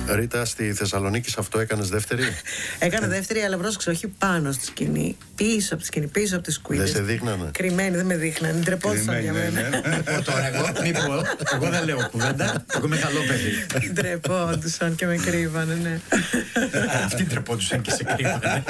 Ρίτα, στη Θεσσαλονίκη σε αυτό έκανες δεύτερη? Έκανα δεύτερη, αλλά πρόσεξε, όχι πάνω στη σκηνή. Πίσω από τη σκηνή, πίσω από τις κουίδες. Δεν σε δείχνανε? Κρυμμένη, δεν με δείχνανε. Ντρεπόντουσαν για μένα. Τώρα εγώ δεν λέω κουβέντα. Εγώ είμαι καλό παιδί. Ντρεπόντουσαν και με κρύβανε, ναι. Αυτοί ντρεπόντουσαν και σε κρύβανε.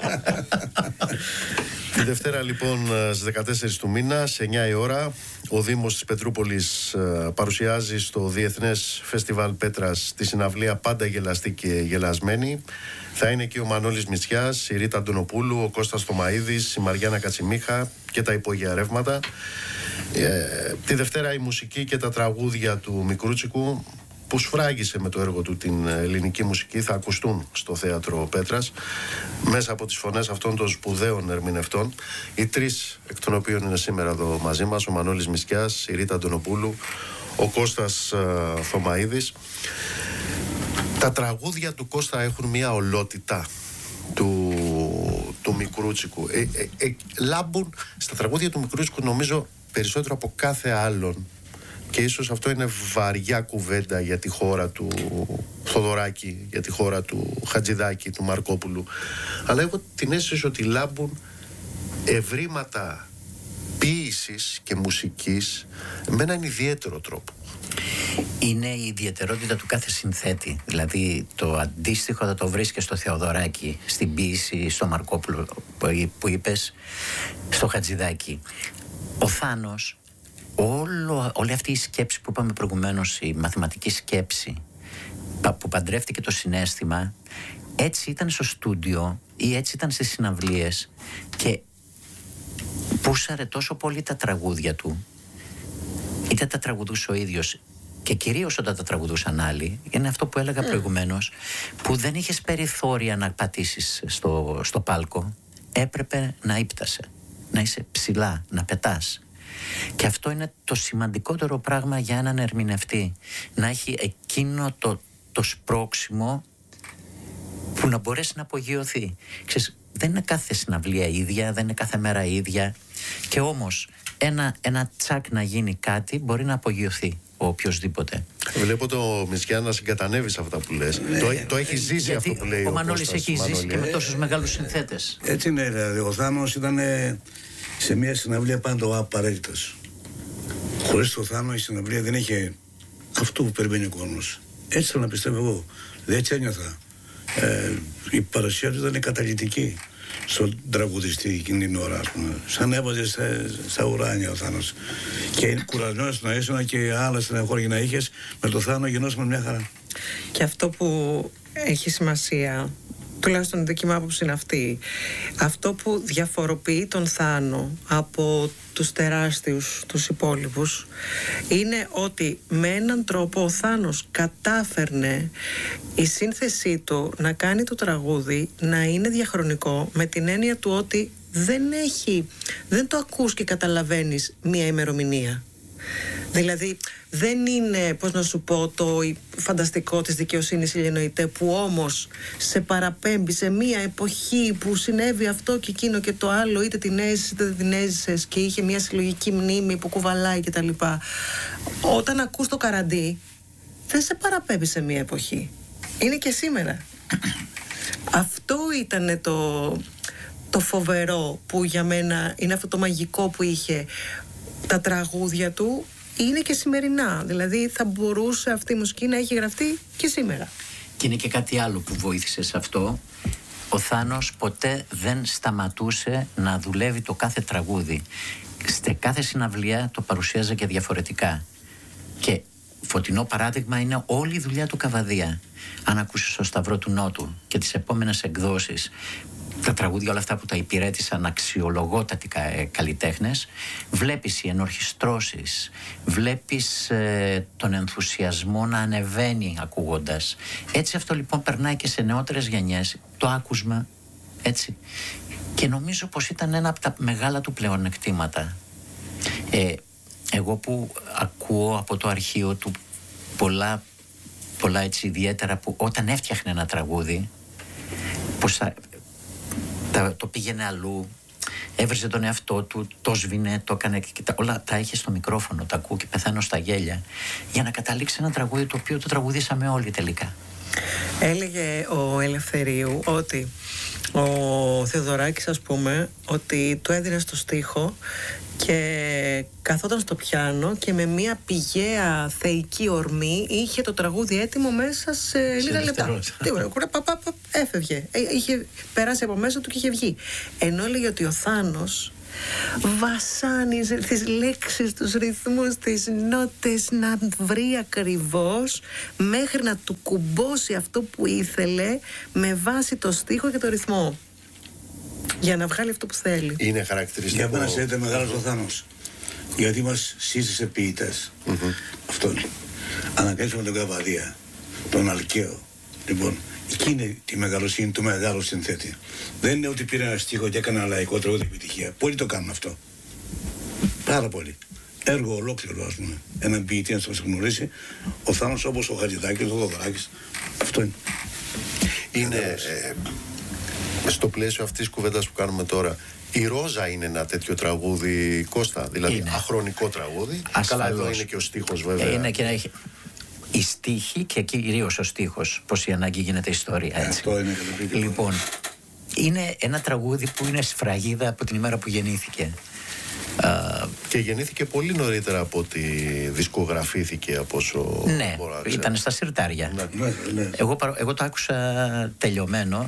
Τη Δευτέρα λοιπόν στις 14 του μήνα, σε 9 η ώρα, ο Δήμος της Πετρούπολης παρουσιάζει στο Διεθνές Φεστιβάλ Πέτρας τη συναυλία Πάντα Γελαστή και Γελασμένη. Θα είναι και ο Μανώλης Μητσιάς, η Ρίτα Αντωνοπούλου, ο Κώστας Θωμαΐδης, η Μαριάννα Κατσιμίχα και τα υπόγεια ρεύματα. Τη Δευτέρα η μουσική και τα τραγούδια του Μικρούτσικου, που σφράγισε με το έργο του την ελληνική μουσική, θα ακουστούν στο Θέατρο Πέτρας μέσα από τις φωνές αυτών των σπουδαίων ερμηνευτών, οι τρεις εκ των οποίων είναι σήμερα εδώ μαζί μας, ο Μανώλης Μητσιάς, η Ρίτα Αντωνοπούλου, ο Κώστας Θωμαΐδης. Τα τραγούδια του Κώστα έχουν μια ολότητα του Μικρούτσικου. Λάμπουν στα τραγούδια του Μικρούτσικου, νομίζω, περισσότερο από κάθε άλλον. Και ίσως αυτό είναι βαριά κουβέντα για τη χώρα του Θοδωράκη, για τη χώρα του Χατζηδάκη, του Μαρκόπουλου. Αλλά έχω την αίσθηση ότι λάμπουν ευρήματα ποίησης και μουσικής με έναν ιδιαίτερο τρόπο. Είναι η ιδιαιτερότητα του κάθε συνθέτη. Δηλαδή το αντίστοιχο θα το βρεις και στο Θεοδωράκη, στην ποίηση, στο Μαρκόπουλο που είπες, στο Χατζηδάκη. Ο Θάνος, όλη αυτή η σκέψη που είπαμε προηγουμένως, η μαθηματική σκέψη που παντρεύτηκε το συναίσθημα, έτσι ήταν στο στούντιο ή έτσι ήταν στις συναυλίες και πούσαρε τόσο πολύ τα τραγούδια του, είτε τα τραγουδούσε ο ίδιος και κυρίως όταν τα τραγουδούσαν άλλοι. Είναι αυτό που έλεγα προηγουμένως, που δεν είχες περιθώρια να πατήσεις στο πάλκο, έπρεπε να ύπτασε, να είσαι ψηλά, να πετάς. Και αυτό είναι το σημαντικότερο πράγμα για έναν ερμηνευτή, να έχει εκείνο το σπρώξιμο που να μπορέσει να απογειωθεί. Ξέρεις, δεν είναι κάθε συναυλία ίδια, δεν είναι κάθε μέρα ίδια, και όμως ένα τσακ να γίνει κάτι μπορεί να απογειωθεί ο οποιοσδήποτε. Βλέπω το Μητσιά να συγκατανεύει σε αυτά που λες. Το έχει ζήσει αυτό που λέει ο Μανώλης. Έχει ζήσει και με τόσους μεγάλους συνθέτες. Έτσι είναι, δηλαδή. Ο Θάνος ήταν σε μια συναυλία πάντα απαραίτητος. Χωρίς το Θάνο η συναυλία δεν είχε αυτό που περιμένει ο κόσμος. Έτσι θέλω να πιστεύω εγώ. Έτσι ένιωθα. Η παρουσία του ήταν καταλυτική στον τραγουδιστή εκείνη την ώρα, ας πούμε. Σαν έβαζε στα ουράνια ο Θάνος. Και κουρασμένος να ήσουν και άλλα στεναχώρια να είχες, με το Θάνο γινώσαμε μια χαρά. Και αυτό που έχει σημασία, τουλάχιστον η δική μου άποψη είναι αυτή, αυτό που διαφοροποιεί τον Θάνο από τους τεράστιους, τους υπόλοιπους, είναι ότι με έναν τρόπο ο Θάνος κατάφερνε η σύνθεσή του να κάνει το τραγούδι να είναι διαχρονικό, με την έννοια του ότι δεν το ακούς και καταλαβαίνεις μία ημερομηνία. Δηλαδή δεν είναι, πώς να σου πω, το φανταστικό της δικαιοσύνης ηλιενοητέ, που όμως σε παραπέμπει σε μία εποχή που συνέβη αυτό και εκείνο και το άλλο, είτε την έζησες είτε δεν την έζησες, και είχε μία συλλογική μνήμη που κουβαλάει κτλ. Όταν ακούς το Καραντί, δεν σε παραπέμπει σε μία εποχή. Είναι και σήμερα. Αυτό ήταν το φοβερό που για μένα είναι αυτό το μαγικό που είχε. Τα τραγούδια του είναι και σημερινά. Δηλαδή θα μπορούσε αυτή η μουσική να έχει γραφτεί και σήμερα. Και είναι και κάτι άλλο που βοήθησε σε αυτό. Ο Θάνος ποτέ δεν σταματούσε να δουλεύει το κάθε τραγούδι. Σε κάθε συναυλία το παρουσίαζε και διαφορετικά. Και φωτεινό παράδειγμα είναι όλη η δουλειά του Καβαδία. Αν ακούσεις το Σταυρό του Νότου και τις επόμενες εκδόσεις, τα τραγούδια όλα αυτά που τα υπηρέτησαν αξιολογότατοι καλλιτέχνες, βλέπεις οι ενορχιστρώσεις, βλέπεις τον ενθουσιασμό να ανεβαίνει ακούγοντας. Έτσι αυτό λοιπόν περνάει και σε νεότερες γενιές, το άκουσμα, έτσι. Και νομίζω πως ήταν ένα από τα μεγάλα του πλεονεκτήματα. Εγώ που ακούω από το αρχείο του πολλά έτσι ιδιαίτερα, που όταν έφτιαχνε ένα τραγούδι, πως το πήγαινε αλλού, έβριζε τον εαυτό του, το σβήνε, το έκανε και όλα τα είχε στο μικρόφωνο, τα ακούω και πεθαίνω στα γέλια, για να καταλήξει ένα τραγούδι το οποίο το τραγουδήσαμε όλοι τελικά. Έλεγε ο Ελευθερίου ότι ο Θεοδωράκης, ας πούμε, ότι του έδινε στο στίχο και καθόταν στο πιάνο και με μια πηγαία θεϊκή ορμή είχε το τραγούδι έτοιμο μέσα σε λίγα λεπτά. Έφευγε. Είχε περάσει από μέσα του και είχε βγει. Ενώ έλεγε ότι ο Θάνος βασάνιζε τις λέξεις, τους ρυθμούς, τις νότες να βρει ακριβώς μέχρι να του κουμπώσει αυτό που ήθελε με βάση το στίχο και το ρυθμό, για να βγάλει αυτό που θέλει. Είναι χαρακτηριστικό. Για μας ήταν μεγάλος ο Θάνος, γιατί μας σύστησε ποιητές. Αυτό είναι. Ανακαλύψαμε τον Καβαδία, τον Αλκαίο. Λοιπόν, εκεί είναι τη μεγαλοσύνη του μεγάλου συνθέτη. Δεν είναι ότι πήρε ένα στίχο και έκανε ένα λαϊκό τραγούδι επιτυχία. Πολλοί το κάνουν αυτό. Πάρα πολύ. Έργο ολόκληρο, ας πούμε. Έναν ποιητή να σας γνωρίσει. Ο Θάνος, όπως ο Χατζηδάκης, ο Θοδωράκης. Αυτό είναι. Είναι στο πλαίσιο αυτής της κουβέντας που κάνουμε τώρα. Η Ρόζα είναι ένα τέτοιο τραγούδι, Κώστα, δηλαδή είναι αχρονικό τραγούδι. Ασφαλώς. Καλά, εδώ είναι και ο στίχος, βέβαια. Είναι και να έχει η στίχη και κυρίως ο στίχος. Πως η ανάγκη γίνεται ιστορία, έτσι. Αυτό είναι καταπληκτικό. Λοιπόν, είναι ένα τραγούδι που είναι σφραγίδα από την ημέρα που γεννήθηκε. Και γεννήθηκε πολύ νωρίτερα από ότι δισκογραφήθηκε, από όσο Ναι, μπορώ να ξέρω. ήταν στα συρτάρια. Ναι. Εγώ το άκουσα τελειωμένο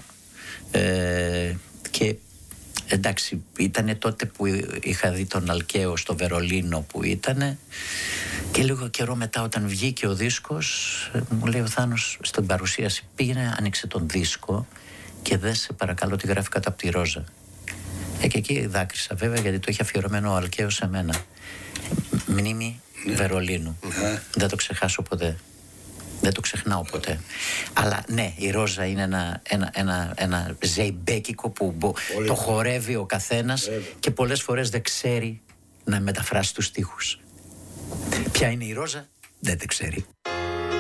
και εντάξει, ήταν τότε που είχα δει τον Αλκαίο στο Βερολίνο που ήτανε, και λίγο καιρό μετά όταν βγήκε ο δίσκος μου λέει ο Θάνος στην παρουσίαση, πήγαινε, άνοιξε τον δίσκο και δες σε παρακαλώ τι γράφει κάτω από τη Ρόζα. Και εκεί δάκρυσα βέβαια, γιατί το είχε αφιερωμένο ο Αλκαίος σε μένα. Μνήμη Βερολίνου. Δεν το ξεχάσω ποτέ. Δεν το ξεχνάω ποτέ. Αλλά ναι, η Ρόζα είναι ένα ζεϊμπέκικο που το χορεύει ο καθένας και πολλές φορές δεν ξέρει να μεταφράσει τους στίχους. Ποια είναι η Ρόζα, δεν ξέρει.